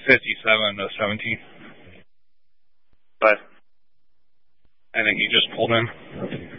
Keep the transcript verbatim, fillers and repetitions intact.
fifty-seven to seventeen. But I think he just pulled in.